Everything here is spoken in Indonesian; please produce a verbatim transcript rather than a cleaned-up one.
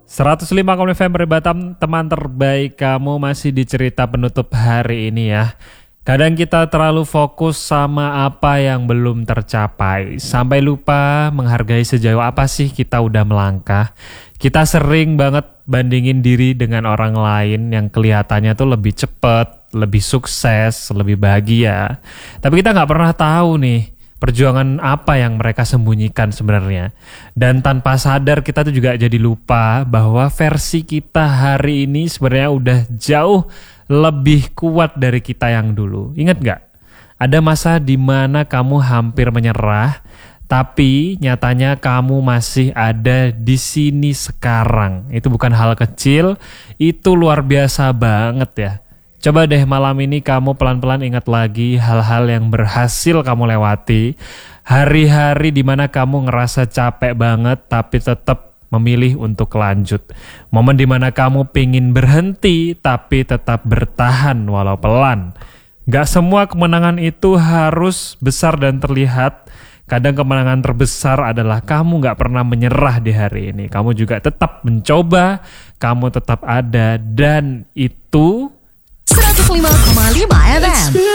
seratus lima F M Batam, teman terbaik kamu masih di cerita penutup hari ini ya. Kadang kita terlalu fokus sama apa yang belum tercapai, sampai lupa menghargai sejauh apa sih kita udah melangkah. Kita sering banget bandingin diri dengan orang lain yang kelihatannya tuh lebih cepet, lebih sukses, lebih bahagia. Tapi kita gak pernah tahu nih perjuangan apa yang mereka sembunyikan sebenarnya. Dan tanpa sadar kita tuh juga jadi lupa bahwa versi kita hari ini sebenarnya udah jauh lebih kuat dari kita yang dulu. Ingat gak? Ada masa di mana kamu hampir menyerah, tapi nyatanya kamu masih ada di sini sekarang. Itu bukan hal kecil, itu luar biasa banget ya. Coba deh malam ini kamu pelan-pelan ingat lagi hal-hal yang berhasil kamu lewati. Hari-hari dimana kamu ngerasa capek banget tapi tetap memilih untuk lanjut. Momen dimana kamu pingin berhenti tapi tetap bertahan walau pelan. Gak semua kemenangan itu harus besar dan terlihat. Kadang kemenangan terbesar adalah kamu gak pernah menyerah di hari ini. Kamu juga tetap mencoba, kamu tetap ada, dan itu seratus lima koma lima F M.